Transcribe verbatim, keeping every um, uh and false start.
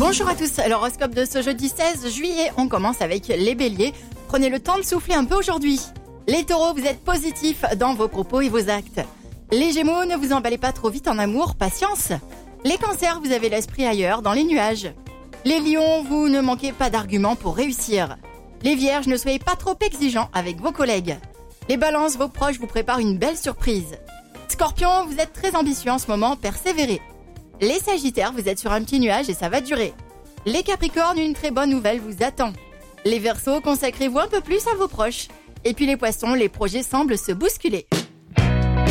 Bonjour à tous, l'horoscope de ce jeudi seize juillet, on commence avec les béliers. Prenez le temps de souffler un peu aujourd'hui. Les taureaux, vous êtes positifs dans vos propos et vos actes. Les gémeaux, ne vous emballez pas trop vite en amour, patience. Les cancers, vous avez l'esprit ailleurs, dans les nuages. Les lions, vous ne manquez pas d'arguments pour réussir. Les vierges, ne soyez pas trop exigeants avec vos collègues. Les balances, vos proches vous préparent une belle surprise. Scorpion, vous êtes très ambitieux en ce moment, persévérez. Les sagittaires, vous êtes sur un petit nuage et ça va durer. Les capricornes, une très bonne nouvelle vous attend. Les verseaux, consacrez-vous un peu plus à vos proches. Et puis les poissons, les projets semblent se bousculer.